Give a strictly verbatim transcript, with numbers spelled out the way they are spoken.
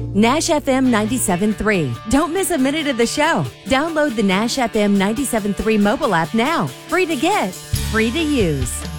Nash F M ninety-seven point three. Don't miss a minute of the show. Download the Nash F M ninety-seven point three mobile app now. Free to get, free to use.